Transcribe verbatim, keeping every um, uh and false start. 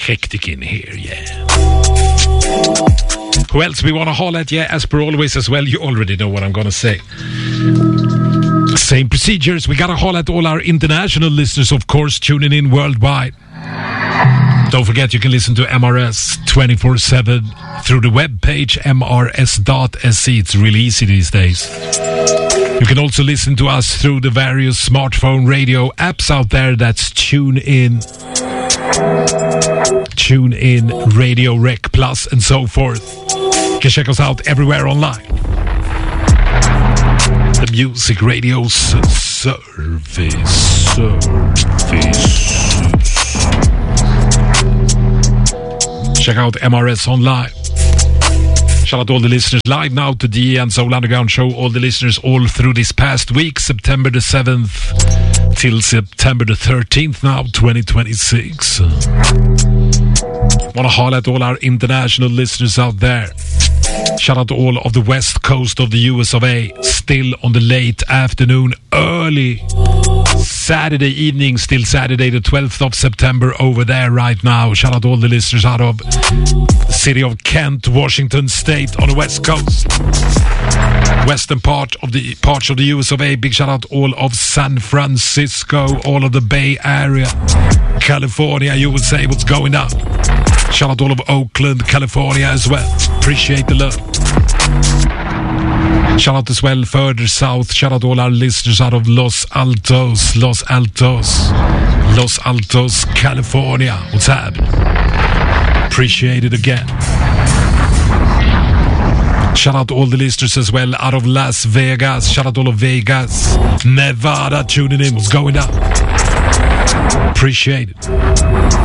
hectic in here, yeah. Who else we want to holler at? Yeah, as per always as well, you already know what I'm going to say. Same procedures. We got to holler at all our international listeners, of course, tuning in worldwide. Don't forget, you can listen to M R S twenty-four seven through the webpage m r s dot s c. It's really easy these days. You can also listen to us through the various smartphone radio apps out there. That's TuneIn, TuneIn, Radio Rec Plus, and so forth. You can check us out everywhere online. The Music Radio s- Service. Service. Check out M R S online. Shout out to all the listeners live now to the and Soul Underground show. All the listeners all through this past week, September the seventh till September the thirteenth now, twenty twenty-six. Want to holler at all our international listeners out there. Shout out to all of the west coast of the U S of A. Still on the late afternoon, early Saturday evening, still Saturday the twelfth of September over there right now. Shout out to all the listeners out of the city of Kent, Washington State on the west coast. Western part of the parts of the U S of A. Big shout out to all of San Francisco, all of the Bay Area, California, you would say what's going on. Shout out to all of Oakland, California as well. Appreciate the love. Shout out as well further south. Shout out to all our listeners out of Los Altos, Los Altos, Los Altos, California. What's happening? Appreciate it again. Shout out to all the listeners as well out of Las Vegas. Shout out to all of Vegas, Nevada tuning in. What's going on? Appreciate it.